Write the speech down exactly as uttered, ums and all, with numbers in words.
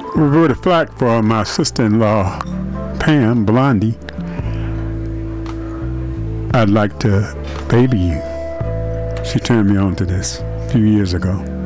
Roberta Flack for my sister-in-law, Pam Blondie. I'd like to baby you. She turned me on to this a few years ago.